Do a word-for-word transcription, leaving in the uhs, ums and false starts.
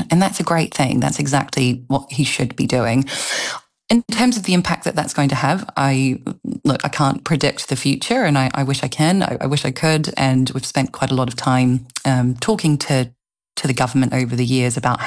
And that's a great thing. That's exactly what he should be doing. In terms of the impact that that's going to have, I look, I can't predict the future, and I, I wish I can. I, I wish I could. And we've spent quite a lot of time um, talking to to the government over the years about